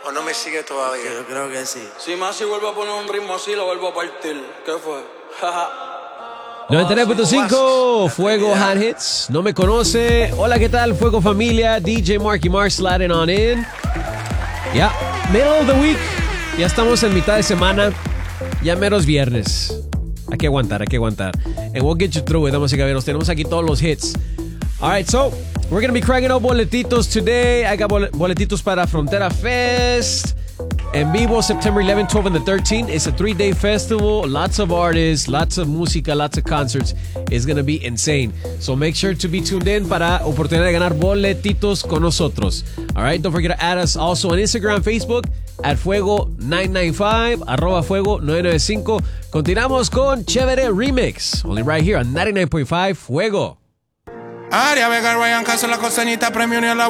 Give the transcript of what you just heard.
¿O no me sigue todavía? Yo creo que sí. Si Masi vuelve a poner un ritmo así, lo vuelvo a partir. ¿Qué fue? 99.5 Fuego Hot Hits. No me conoce. Hola, ¿qué tal? Fuego familia. DJ Marky Mark sliding on in. Ya, middle of the week. Ya estamos en mitad de semana. Ya meros viernes. Hay que aguantar, hay que aguantar. And we'll get you through it, damas y caballeros. Tenemos aquí todos los hits. Alright, so we're gonna be cracking up boletitos today. I got boletitos para Frontera Fest. En vivo, September 11, 12, and the 13th. It's a 3-day festival. Lots of artists, lots of música, lots of concerts. It's going to be insane. So make sure to be tuned in para oportunidad de ganar boletitos con nosotros. All right, don't forget to add us also on Instagram, Facebook, at Fuego995, @Fuego995. Continuamos con Chévere Remix. Only right here on 99.5 Fuego. Área Vega, Ryan Caso, la costeñita, premio ni a la